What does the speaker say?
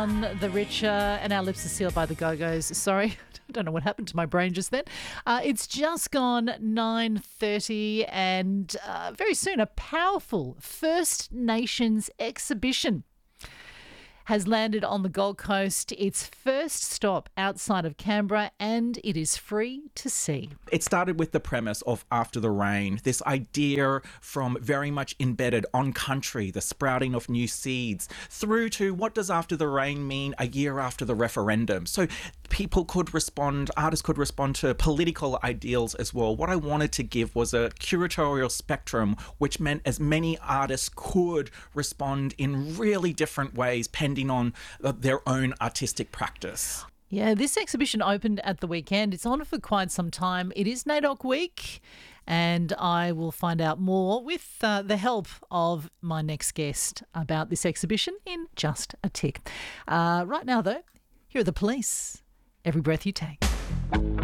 The Richer, and our lips are sealed by the Go-Go's. Sorry, I don't know what happened to my brain just then. It's just gone 9:30 and very soon a powerful First Nations exhibition has landed on the Gold Coast. Its first stop outside of Canberra, and it is free to see. It started with the premise of After the Rain, this idea from very much embedded on country, the sprouting of new seeds, through to what does After the Rain mean a year after the referendum. So people could respond, artists could respond to political ideals as well. What I wanted to give was a curatorial spectrum, which meant as many artists could respond in really different ways, depending on their own artistic practice. Yeah, this exhibition opened at the weekend. It's on for quite some time. It is NAIDOC Week, and I will find out more with the help of my next guest about this exhibition in just a tick. Right now, though, here are the Police. Every Breath You Take.